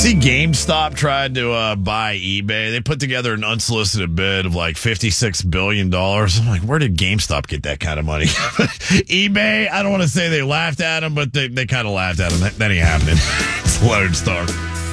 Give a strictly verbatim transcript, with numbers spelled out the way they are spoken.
see GameStop tried to uh, buy eBay. They put together an unsolicited bid of like fifty-six billion dollars. I'm like, where did GameStop get that kind of money? eBay, I don't want to say they laughed at him, but they, they kind of laughed at him. That, that ain't happening. It's Leonard Star.